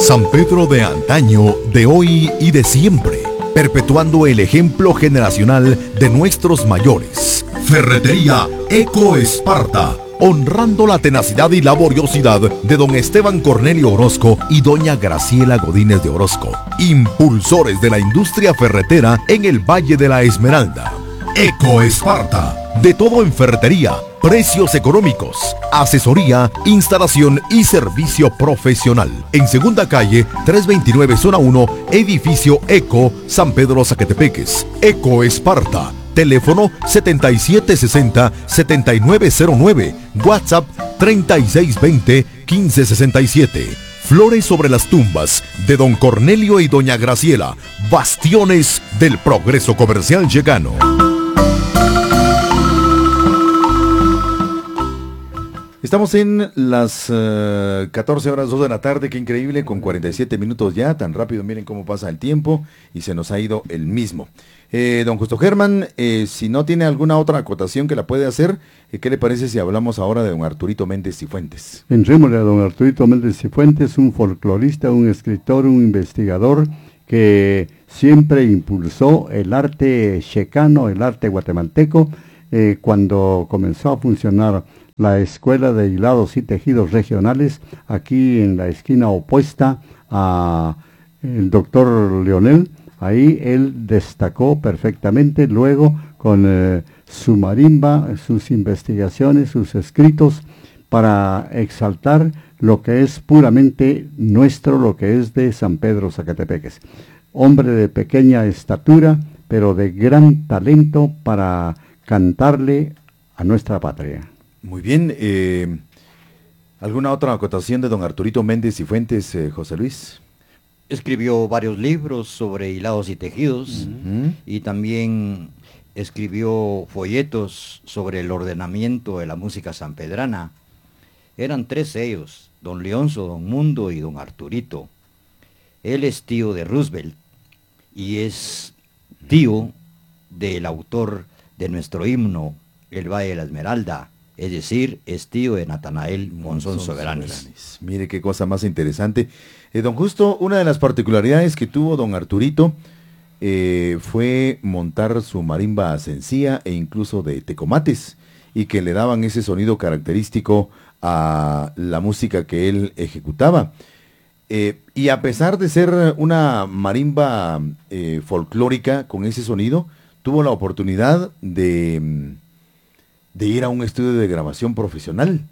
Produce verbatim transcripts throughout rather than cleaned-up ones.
San Pedro de antaño, de hoy y de siempre, perpetuando el ejemplo generacional de nuestros mayores. Ferretería Eco Esparta, honrando la tenacidad y laboriosidad de don Esteban Cornelio Orozco y doña Graciela Godínez de Orozco, impulsores de la industria ferretera en el Valle de la Esmeralda. Eco Esparta, de todo en ferretería, precios económicos, asesoría, instalación y servicio profesional. En Segunda Calle, trescientos veintinueve, Zona uno, Edificio Eco, San Pedro Zacatepeques. Eco Esparta, teléfono setenta y siete sesenta, setenta y nueve cero nueve, WhatsApp treinta y seis veinte, quince sesenta y siete. Flores sobre las tumbas de don Cornelio y doña Graciela, bastiones del progreso comercial yegano. Estamos en las uh, catorce horas dos de la tarde, qué increíble, con cuarenta y siete minutos ya, tan rápido, miren cómo pasa el tiempo y se nos ha ido el mismo. Eh, don Justo Germán, eh, si no tiene alguna otra acotación que la puede hacer, eh, ¿qué le parece si hablamos ahora de don Arturito Méndez Cifuentes? Entrémosle a don Arturito Méndez Cifuentes, un folclorista, un escritor, un investigador que siempre impulsó el arte checano, el arte guatemalteco, eh, cuando comenzó a funcionar la Escuela de Hilados y Tejidos Regionales, aquí en la esquina opuesta a el doctor Leonel. Ahí él destacó perfectamente, luego con eh, su marimba, sus investigaciones, sus escritos, para exaltar lo que es puramente nuestro, lo que es de San Pedro Zacatepeques. Hombre de pequeña estatura, pero de gran talento para cantarle a nuestra patria. Muy bien, eh, ¿alguna otra acotación de don Arturito Méndez Cifuentes, eh, José Luis? Escribió varios libros sobre hilados y tejidos, uh-huh. y también escribió folletos sobre el ordenamiento de la música sanpedrana. Eran tres ellos, don Leonzo, don Mundo y don Arturito. Él es tío de Roosevelt y es tío del autor de nuestro himno, El Valle de la Esmeralda. Es decir, es tío de Natanael Monzón Soberanes. Soberanes. Mire qué cosa más interesante. Eh, don Justo, una de las particularidades que tuvo don Arturito eh, fue montar su marimba sencilla e incluso de tecomates, y que le daban ese sonido característico a la música que él ejecutaba. Eh, y a pesar de ser una marimba eh, folclórica con ese sonido, tuvo la oportunidad de... de ir a un estudio de grabación profesional.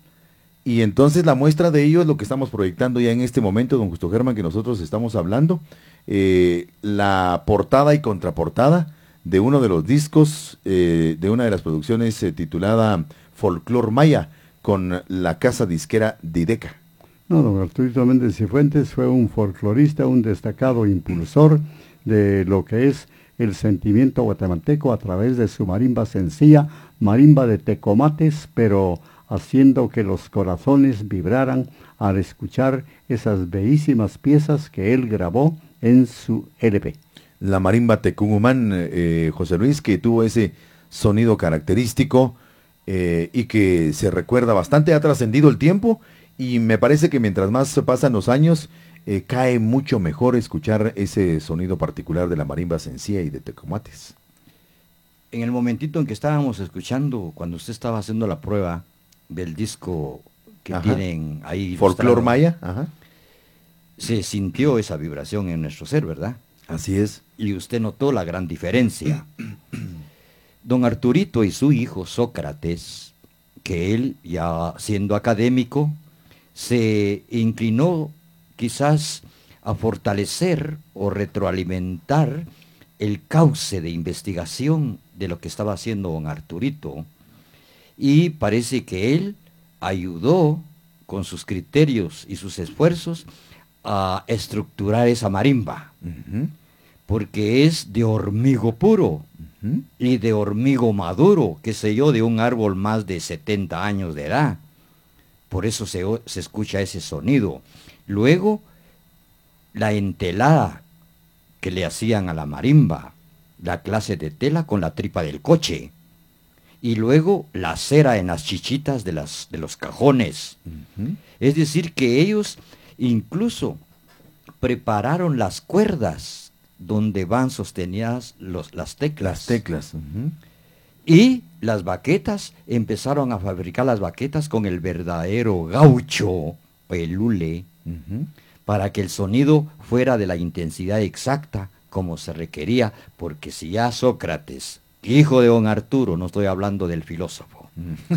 Y entonces la muestra de ello es lo que estamos proyectando ya en este momento, don Justo Germán, que nosotros estamos hablando. Eh, la portada y contraportada de uno de los discos, eh, de una de las producciones eh, titulada Folclor Maya, con la casa disquera Dideca. No, don Arturito Méndez Cifuentes fue un folclorista, un destacado impulsor de lo que es el sentimiento guatemalteco a través de su marimba sencilla, marimba de tecomates, pero haciendo que los corazones vibraran al escuchar esas bellísimas piezas que él grabó en su L P. La marimba tecumumán, eh, José Luis, que tuvo ese sonido característico eh, y que se recuerda bastante, ha trascendido el tiempo, y me parece que mientras más pasan los años, Eh, cae mucho mejor escuchar ese sonido particular de la marimba sencilla y de tecomates. En el momentito en que estábamos escuchando, cuando usted estaba haciendo la prueba del disco que ajá. tienen ahí, Folclor Maya, ajá. se sintió esa vibración en nuestro ser, ¿verdad? Así es. Y usted notó la gran diferencia. Don Arturito y su hijo Sócrates, que él, ya siendo académico, se inclinó quizás a fortalecer o retroalimentar el cauce de investigación de lo que estaba haciendo don Arturito, y parece que él ayudó con sus criterios y sus esfuerzos a estructurar esa marimba, uh-huh. porque es de hormigo puro, uh-huh. y de hormigo maduro, qué sé yo, de un árbol más de setenta años de edad. Por eso se, se escucha ese sonido. Luego, la entelada que le hacían a la marimba, la clase de tela con la tripa del coche. Y luego la cera en las chichitas de, las, de los cajones. Uh-huh. Es decir, que ellos incluso prepararon las cuerdas donde van sostenidas los, las teclas. Las teclas. Uh-huh. Y las baquetas, empezaron a fabricar las baquetas con el verdadero gaucho pelule, uh-huh, para que el sonido fuera de la intensidad exacta como se requería, porque si ya Sócrates, hijo de don Arturo, no estoy hablando del filósofo.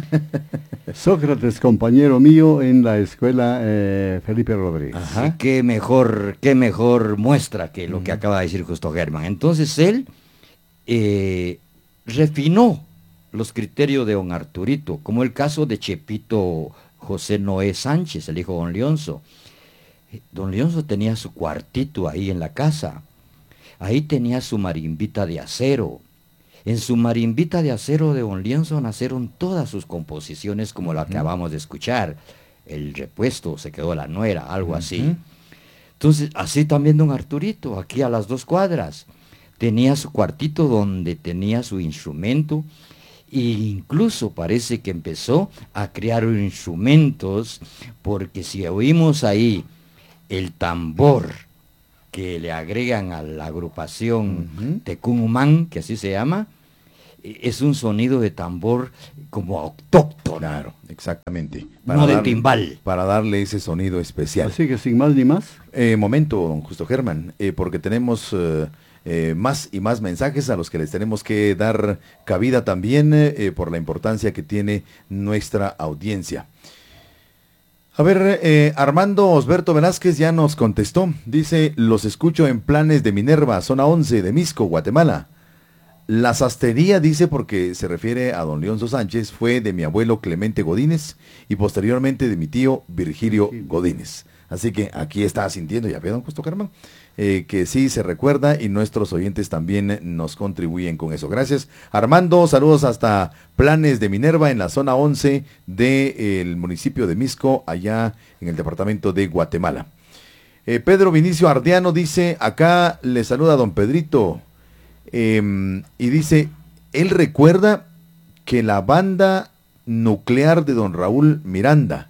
Sócrates, compañero mío en la escuela eh, Felipe Rodríguez. Ajá. Sí, qué mejor, qué mejor muestra que lo uh-huh. que acaba de decir justo Germán. Entonces él eh, refinó los criterios de don Arturito, como el caso de Chepito José Noé Sánchez, el hijo de don Leonzo. Don Leonzo tenía su cuartito ahí en la casa. Ahí tenía su marimbita de acero. En su marimbita de acero de don Leonzo nacieron todas sus composiciones como la que uh-huh. acabamos de escuchar. El repuesto, se quedó la nuera, algo uh-huh. así. Entonces, así también don Arturito, aquí a las dos cuadras. Tenía su cuartito donde tenía su instrumento. E incluso parece que empezó a crear instrumentos, porque si oímos ahí el tambor que le agregan a la agrupación uh-huh. Tecumumán, que así se llama, es un sonido de tambor como autóctono. Claro, exactamente. Para no darle, de timbal. Para darle ese sonido especial. Así que sin más ni más. Eh, momento, don Justo Germán, eh, porque tenemos eh, eh, más y más mensajes a los que les tenemos que dar cabida también eh, por la importancia que tiene nuestra audiencia. A ver, eh, Armando Osberto Velázquez ya nos contestó. Dice, los escucho en Planes de Minerva, zona once de Misco, Guatemala. La sastrería, dice, porque se refiere a don Leonzo Sánchez, fue de mi abuelo Clemente Godínez y posteriormente de mi tío Virgilio Godínez. Así que aquí está sintiendo, ya ve, don Justo Germán, eh, que sí se recuerda y nuestros oyentes también nos contribuyen con eso. Gracias, Armando. Saludos hasta Planes de Minerva en la zona once del municipio de Misco, allá en el departamento de Guatemala. Eh, Pedro Vinicio Ardiano dice, acá le saluda don Pedrito, eh, y dice, él recuerda que la banda nuclear de don Raúl Miranda,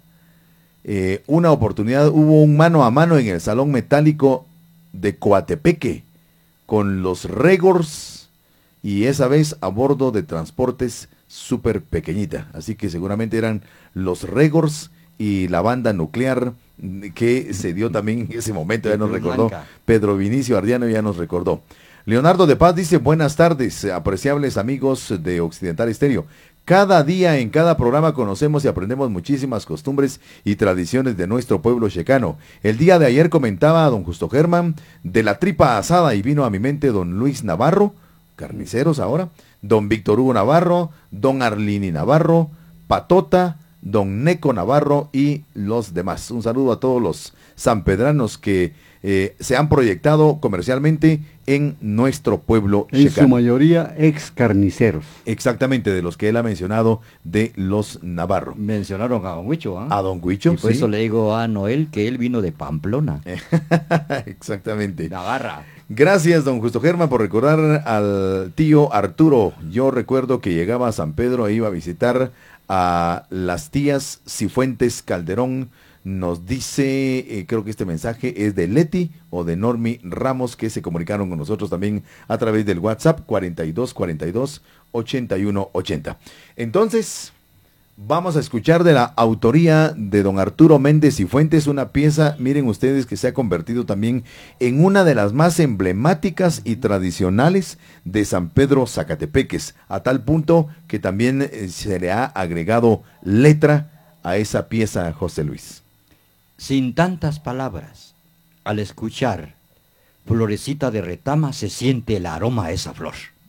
Eh, una oportunidad, hubo un mano a mano en el Salón Metálico de Coatepeque con los Regors y esa vez a bordo de transportes súper pequeñita, así que seguramente eran los Regors y la banda nuclear que se dio también en ese momento, ya nos recordó Pedro Vinicio Ardiano, ya nos recordó. Leonardo de Paz dice, buenas tardes, apreciables amigos de Occidental Estéreo. Cada día en cada programa conocemos y aprendemos muchísimas costumbres y tradiciones de nuestro pueblo checano. El día de ayer comentaba a don Justo Germán de la tripa asada y vino a mi mente don Luis Navarro, carniceros ahora, don Víctor Hugo Navarro, don Arlini Navarro, Patota, don Neco Navarro y los demás. Un saludo a todos los sanpedranos que eh, se han proyectado comercialmente en nuestro pueblo en checano. En su mayoría ex carniceros. Exactamente, de los que él ha mencionado, de los Navarro. Mencionaron a don Huicho, ¿ah? ¿eh? A don Huicho, y por sí. eso le digo a Noel que él vino de Pamplona. Exactamente. Navarra. Gracias, don Justo Germán, por recordar al tío Arturo. Yo recuerdo que llegaba a San Pedro e iba a visitar a las tías Cifuentes Calderón. Nos dice, eh, creo que este mensaje es de Leti o de Normi Ramos, que se comunicaron con nosotros también a través del WhatsApp cuarenta y dos cuarenta y dos ochenta y uno ochenta. Entonces, vamos a escuchar de la autoría de don Arturo Méndez Cifuentes, una pieza, miren ustedes, que se ha convertido también en una de las más emblemáticas y tradicionales de San Pedro Zacatepeques, a tal punto que también eh, se le ha agregado letra a esa pieza, José Luis. Sin tantas palabras, al escuchar Florecita de Retama se siente el aroma a esa flor.